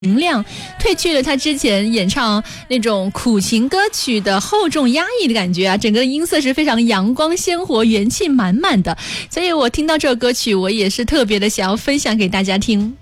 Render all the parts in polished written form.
能量，褪去了他之前演唱那种苦情歌曲的厚重压抑的感觉啊，整个音色是非常阳光鲜活，元气满满的。所以我听到这首歌曲，我也是特别的想要分享给大家听。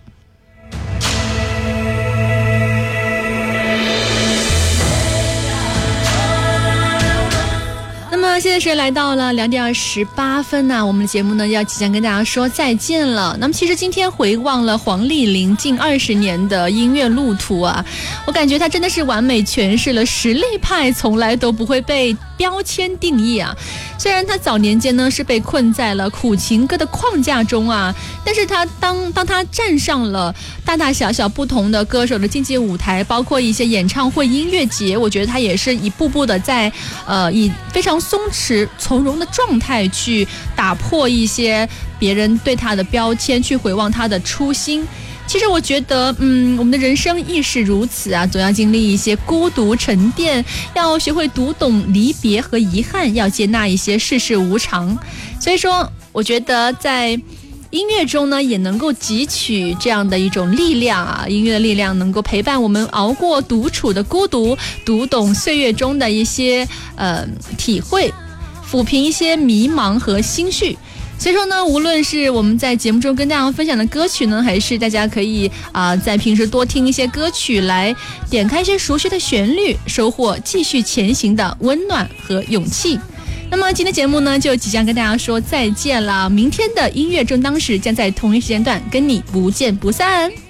现在是来到了2点18分呢，我们的节目呢要即将跟大家说再见了。那么其实今天回望了黄丽玲近20年的音乐路途啊，我感觉她真的是完美诠释了实力派从来都不会被标签定义啊。虽然她早年间呢是被困在了苦情歌的框架中啊，但是她当她站上了大大小小不同的歌手的竞技舞台，包括一些演唱会、音乐节，我觉得她也是一步步的在以非常松弛从容的状态去打破一些别人对他的标签，去回望他的初心。其实我觉得我们的人生亦是如此啊，总要经历一些孤独沉淀，要学会读懂离别和遗憾，要接纳一些世事无常。所以说我觉得在音乐中呢也能够汲取这样的一种力量啊，音乐的力量能够陪伴我们熬过独处的孤独，读懂岁月中的一些体会，抚平一些迷茫和心绪。所以说呢，无论是我们在节目中跟大家分享的歌曲呢，还是大家可以在平时多听一些歌曲，来点开一些熟悉的旋律，收获继续前行的温暖和勇气。那么今天节目呢就即将跟大家说再见了，明天的音乐正当时将在同一时间段跟你不见不散。